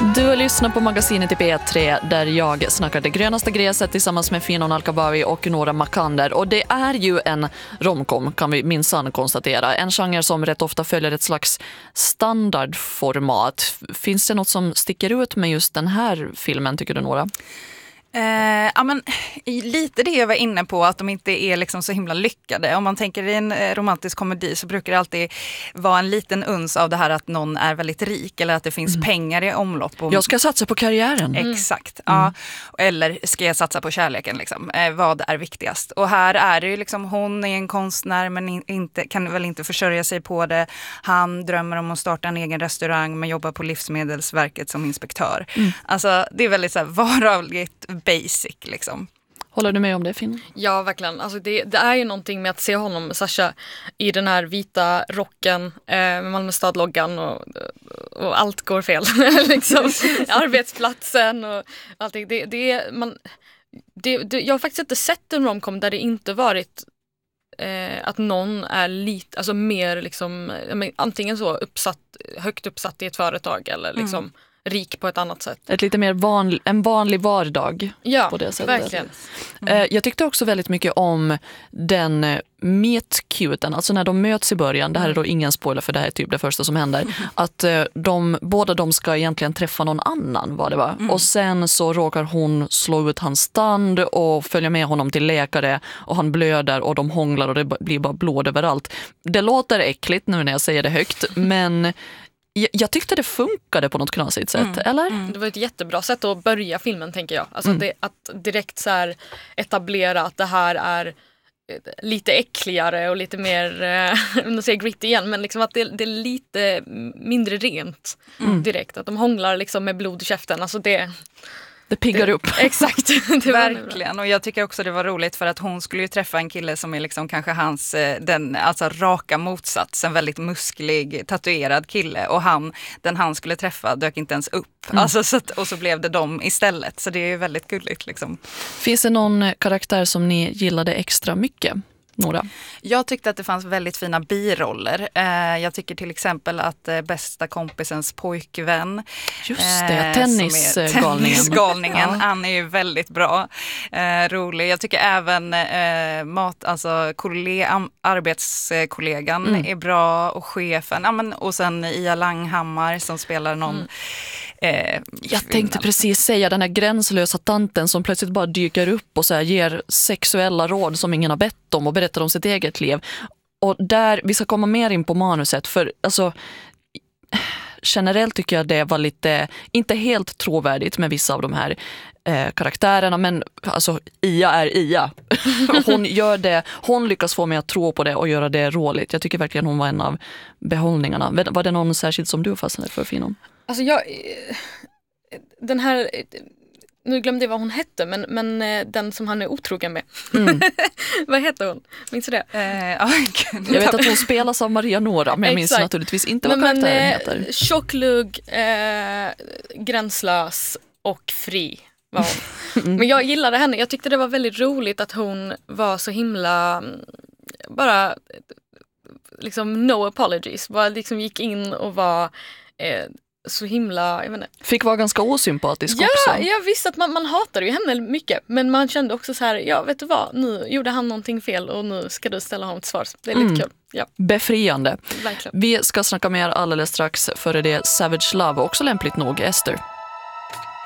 Du lyssnar på magasinet i P3 där jag snackar det grönaste gräset tillsammans med Finon Alkabawi och Noora Makander. Och det är ju en romcom, kan vi minsann konstatera. En genre som rätt ofta följer ett slags standardformat. Finns det något som sticker ut med just den här filmen, tycker du, Noora? Ja, men lite det jag var inne på, att de inte är liksom så himla lyckade. Om man tänker i en romantisk komedi så brukar det alltid vara en liten uns av det här att någon är väldigt rik eller att det finns pengar i omlopp. Jag ska satsa på karriären. Exakt, ja. Eller ska jag satsa på kärleken liksom? Vad är viktigast? Och här är det ju liksom, hon är en konstnär men kan väl inte försörja sig på det. Han drömmer om att starta en egen restaurang men jobbar på Livsmedelsverket som inspektör. Alltså det är väldigt så här vardagsligt basic liksom. Håller du med om det, Finn? Ja, verkligen. Alltså det är ju någonting med att se honom, Sasha, i den här vita rocken med Malmö stad-loggan och allt går fel. liksom. Arbetsplatsen och allting. Jag har faktiskt inte sett en romcom där det inte varit att någon är lite, alltså mer liksom, antingen så högt uppsatt i ett företag eller liksom rik på ett annat sätt. Ett lite mer en vanlig vardag på det sättet. Verkligen. Jag tyckte också väldigt mycket om den meet-cuten, alltså när de möts i början, det här är då ingen spoiler för det här är typ det första som händer, att båda de ska egentligen träffa någon annan, vad det var. Och sen så råkar hon slå ut hans stand och följa med honom till läkare och han blöder och de hånglar och det blir bara blod överallt. Det låter äckligt nu när jag säger det högt, men jag tyckte det funkade på något knasigt sätt, eller? Det var ett jättebra sätt att börja filmen, tänker jag. Alltså att direkt så här etablera att det här är lite äckligare och lite mer, nu säger gritty igen, men liksom att det är lite mindre rent direkt. Att de hånglar liksom med blod i käften. Alltså det piggar upp. Exakt. Verkligen. Och jag tycker också det var roligt för att hon skulle ju träffa en kille som är liksom kanske hans, alltså raka motsats. En väldigt musklig, tatuerad kille. Och den han skulle träffa dök inte ens upp. Alltså, och så blev det dem istället. Så det är ju väldigt gulligt liksom. Finns det någon karaktär som ni gillade extra mycket? Noora? Jag tyckte att det fanns väldigt fina biroller. Jag tycker till exempel att bästa kompisens pojkvän. Just det, tennisgalningen. Han är ju väldigt bra. Rolig. Jag tycker även arbetskollegan är bra och chefen. Och sen Ia Langhammar som spelar någon jag tänkte precis säga den här gränslösa tanten som plötsligt bara dyker upp och så här ger sexuella råd som ingen har bett om och berättar om sitt eget liv. Och där, vi ska komma mer in på manuset, för alltså generellt tycker jag det var lite, inte helt trovärdigt med vissa av de här karaktärerna, men alltså Ia är Ia. Hon lyckas få mig att tro på det och göra det roligt. Jag tycker verkligen hon var en av behållningarna. Var det någon särskilt som du fastnade för, Finon? Alltså den här, nu glömde jag vad hon hette, men den som han är otrogen med. Vad heter hon? Minns du det? Jag vet att hon spelas av Maria Nora, men jag minns naturligtvis inte vad karaktären heter. Tjocklugg, gränslös och fri var hon. Men jag gillade henne. Jag tyckte det var väldigt roligt att hon var så himla bara liksom no apologies. Bara liksom gick in och var så himla, jag vet inte. Fick vara ganska osympatisk också. Ja, jag visste att man hatade ju henne mycket. Men man kände också så här, ja vet du vad, nu gjorde han någonting fel och nu ska du ställa honom till svars. Det är lite kul. Ja. Befriande. Verkligen. Vi ska snacka mer alldeles strax, före det Savage Love, också lämpligt nog, Esther.